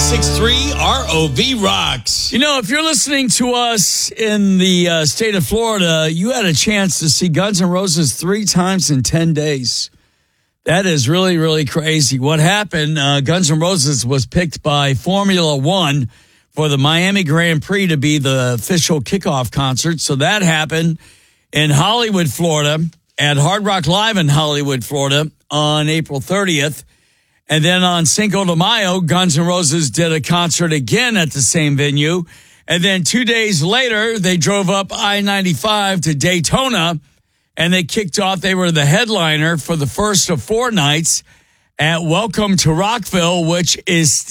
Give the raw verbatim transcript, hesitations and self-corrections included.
six three R O V rocks. You know, if you're listening to us in the uh, state of Florida, you had a chance to see Guns N' Roses three times in ten days. That is really, really crazy. What happened, uh, Guns N' Roses was picked by Formula One for the Miami Grand Prix to be the official kickoff concert. So that happened in Hollywood, Florida, at Hard Rock Live in Hollywood, Florida on April thirtieth. And then on Cinco de Mayo, Guns N' Roses did a concert again at the same venue. And then two days later, they drove up I ninety-five to Daytona, and they kicked off. They were the headliner for the first of four nights at Welcome to Rockville, which is